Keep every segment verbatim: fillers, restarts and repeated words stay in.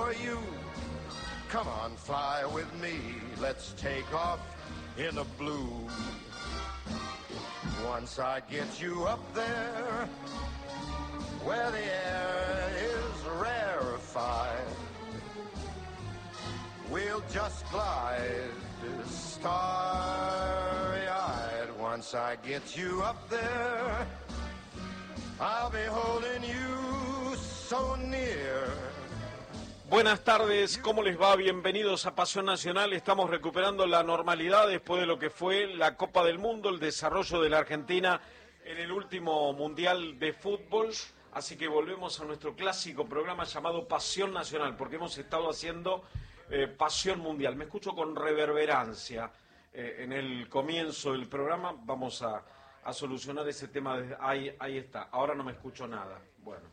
for you. Come on, fly with me, let's take off in the blue. Once I get you up there, where the air is rarefied, we'll just glide starry-eyed. Once I get you up there, I'll be holding you so near. Buenas tardes, ¿cómo les va? Bienvenidos a Pasión Nacional. Estamos recuperando la normalidad después de lo que fue la Copa del Mundo, el desarrollo de la Argentina en el último Mundial de Fútbol. Así que volvemos a nuestro clásico programa llamado Pasión Nacional, porque hemos estado haciendo eh, Pasión Mundial. Me escucho con reverberancia eh, en el comienzo del programa. Vamos a, a solucionar ese tema. De, ahí, ahí está, ahora no me escucho nada. Bueno,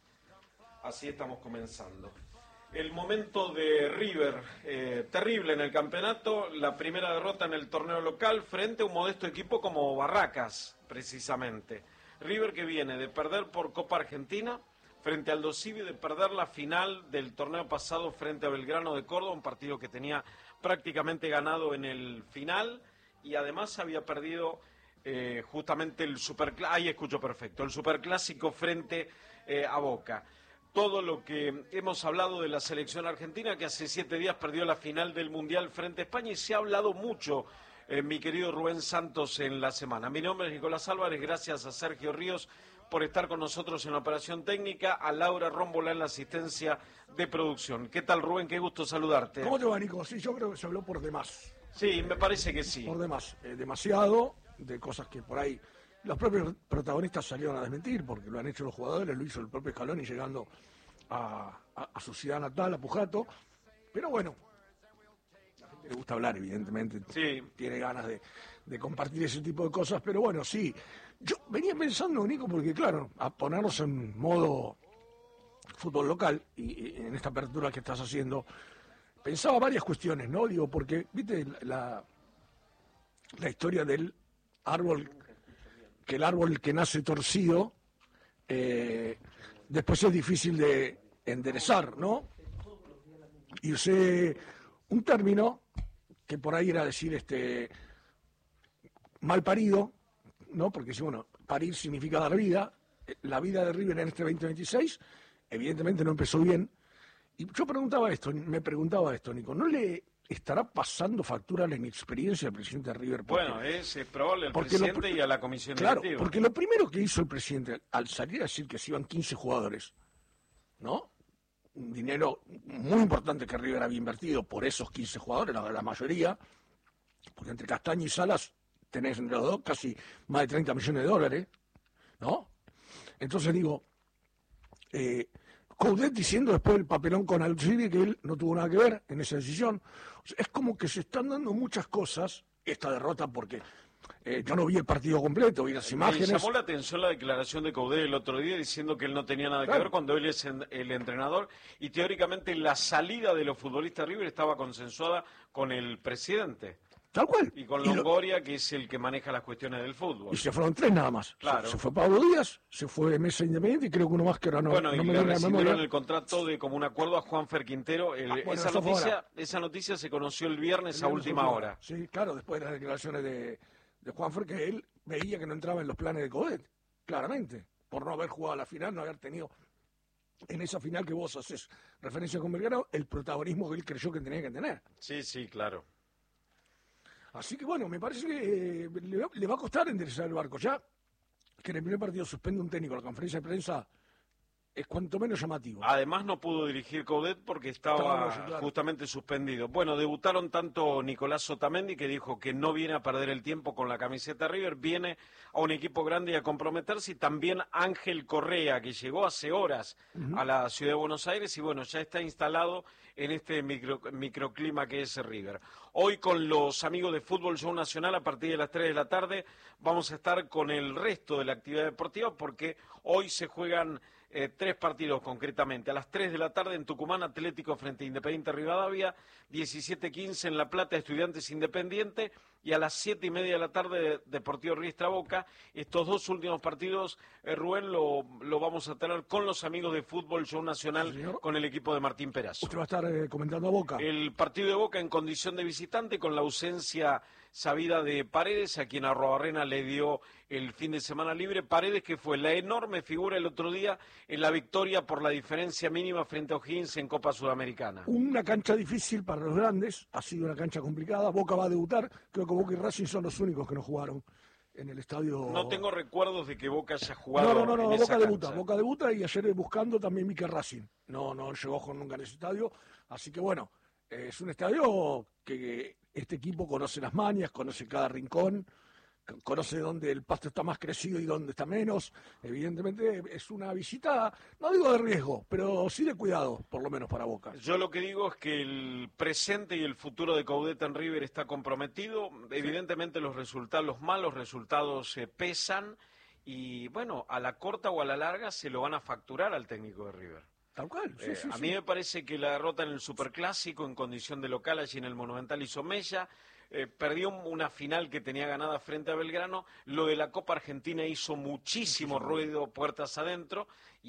así estamos comenzando. El momento de River, eh, terrible en el campeonato, la primera derrota en el torneo local frente a un modesto equipo como Barracas, precisamente. River que viene de perder por Copa Argentina frente al Aldosivi, de perder la final del torneo pasado frente a Belgrano de Córdoba, un partido que tenía prácticamente ganado en el final, y además había perdido eh, justamente el superclásico, ahí escucho perfecto, el superclásico frente eh, a Boca. Todo lo que hemos hablado de la selección argentina, que hace siete días perdió la final del Mundial frente a España, y se ha hablado mucho, eh, mi querido Rubén Santos, en la semana. Mi nombre es Nicolás Álvarez, gracias a Sergio Ríos por estar con nosotros en la operación técnica, a Laura Rómbola en la asistencia de producción. ¿Qué tal, Rubén? Qué gusto saludarte. ¿Cómo te va, Nico? Sí, yo creo que se habló por demás. Sí, me parece que sí. Por demás, eh, demasiado, de cosas que por ahí los propios protagonistas salieron a desmentir, porque lo han hecho los jugadores, lo hizo el propio Scaloni llegando a, a, a su ciudad natal, a Pujato. Pero bueno, a la gente le gusta hablar, evidentemente. Sí. Tiene ganas de, de compartir ese tipo de cosas, pero bueno, sí. Yo venía pensando, Nico, porque claro, a ponernos en modo fútbol local, y, y en esta apertura que estás haciendo, pensaba varias cuestiones, ¿no? Digo, porque, viste, la, la historia del árbol, que el árbol que nace torcido, eh, después es difícil de enderezar, ¿no? Y usé un término que por ahí era decir este mal parido, ¿no? Porque si bueno, parir significa dar vida. La vida de River en este veinte veintiséis evidentemente no empezó bien. Y yo preguntaba esto, me preguntaba esto, Nico, ¿no le estará pasando factura la inexperiencia del presidente de River? Porque, bueno, es, es probable al presidente lo, y a la comisión claro, directiva. Porque lo primero que hizo el presidente al salir a decir que se iban quince jugadores, ¿no? Un dinero muy importante que River había invertido por esos quince jugadores, la, la mayoría, porque entre Castaño y Salas tenés entre los dos casi más de treinta millones de dólares, ¿no? Entonces digo, eh, Coudet diciendo después del papelón con Aldosivi que él no tuvo nada que ver en esa decisión. O sea, es como que se están dando muchas cosas, esta derrota, porque eh, yo no vi el partido completo, vi las imágenes. Me llamó la atención la declaración de Coudet el otro día diciendo que él no tenía nada claro. que ver cuando él es en, el entrenador, y teóricamente la salida de los futbolistas de River estaba consensuada con el presidente. Tal cual. Y con y Longoria, lo... que es el que maneja las cuestiones del fútbol. Y se fueron tres nada más. Claro. Se, se fue Pablo Díaz, se fue Mesa Independiente y creo que uno más que ahora no, bueno, no y me le viene a la memoria. recibieron el contrato de común acuerdo a Juanfer Quintero. El, ah, bueno, esa, noticia, esa noticia se conoció el viernes, el viernes a última hora. hora. Sí, claro, después de las declaraciones de, de Juanfer, que él veía que no entraba en los planes de Coudet, claramente, por no haber jugado la final, no haber tenido en esa final que vos haces referencia con Belgrano, el protagonismo que él creyó que tenía que tener. Sí, sí, claro. Así que bueno, me parece que eh, le, va, le va a costar enderezar el barco. Ya que en el primer partido suspende un técnico, la conferencia de prensa es cuanto menos llamativo. Además no pudo dirigir Coudet porque estaba, estaba no, claro. justamente suspendido. Bueno, debutaron tanto Nicolás Otamendi, que dijo que no viene a perder el tiempo con la camiseta River, viene a un equipo grande y a comprometerse, y también Ángel Correa, que llegó hace horas uh-huh. a la ciudad de Buenos Aires y bueno, ya está instalado en este micro, microclima que es River. Hoy con los amigos de Fútbol Show Nacional, a partir de las tres de la tarde, vamos a estar con el resto de la actividad deportiva, porque hoy se juegan eh, tres partidos concretamente. A las tres de la tarde en Tucumán, Atlético frente a Independiente Rivadavia, diecisiete quince en La Plata, Estudiantes Independiente, y a las siete y media de la tarde Deportivo Riestra Boca. Estos dos últimos partidos, eh, Rubén, lo, lo vamos a tener con los amigos de Fútbol Show Nacional, sí, con el equipo de Martín Perazo. Usted va a estar eh, comentando a Boca. El partido de Boca en condición de visitante, con la ausencia sabida de Paredes, a quien Arrobarrena le dio el fin de semana libre. Paredes, que fue la enorme figura el otro día en la victoria por la diferencia mínima frente a O'Higgins en Copa Sudamericana. Una cancha difícil para los grandes, ha sido una cancha complicada. Boca va a debutar, creo que Boca y Racing son los únicos que no jugaron en el estadio. No tengo recuerdos de que Boca haya jugado. No, no, no, no en Boca esa debuta, cancha. Boca debuta y ayer buscando también vi que Racing. No, no llegó con nunca en ese estadio, así que bueno, eh, es un estadio que este equipo conoce las mañas, conoce cada rincón, conoce dónde el pasto está más crecido y dónde está menos. Evidentemente es una visita, no digo de riesgo, pero sí de cuidado, por lo menos para Boca. Yo lo que digo es que el presente y el futuro de Caudete en River está comprometido. Evidentemente los resultados, los malos resultados se pesan y bueno, a la corta o a la larga se lo van a facturar al técnico de River. Tal cual, sí, eh, sí, a sí. mí me parece que la derrota en el Superclásico en condición de local allí en el Monumental hizo mella. Eh, perdió una final que tenía ganada frente a Belgrano. Lo de la Copa Argentina hizo muchísimo ruido puertas adentro.